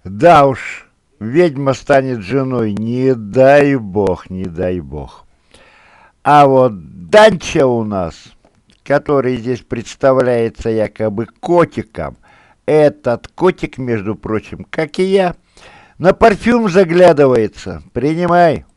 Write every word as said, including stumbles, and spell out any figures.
Да уж, ведьма станет женой, не дай бог, не дай бог. А вот Данча у нас, который здесь представляется якобы котиком, этот котик, между прочим, как и я, на парфюм заглядывается. Принимай.